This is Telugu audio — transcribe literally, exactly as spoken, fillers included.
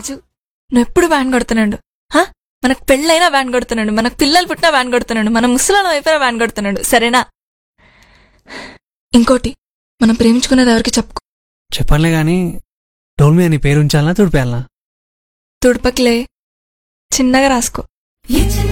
రాజు నువ్వు ఎప్పుడు వ్యాన్ కొడుతున్నాడు. హా మనకు పెళ్ళైనా వ్యాన్ కొడుతున్నాడు, మనకు పిల్లలు పుట్టినా వ్యాన్ కొడుతున్నాడు, మన ముసలాల వైపున వ్యాన్ కొడుతున్నాడు. సరేనా? ఇంకోటి, మనం ప్రేమించుకున్నది ఎవరికి చెప్పుకో. చెప్పనులే గాని డోల్ మీద నీ పేరు ఉంచాలనా తుడిపేయాలనా? తుడపకిలే, చిన్నగా రాసుకో.